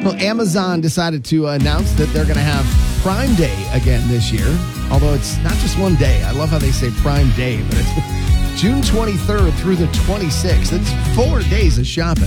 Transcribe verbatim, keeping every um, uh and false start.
Well, Amazon decided to announce that they're going to have Prime Day again this year, although it's not just one day. I love how they say Prime Day, but it's June twenty-third through the twenty-sixth. It's four days of shopping.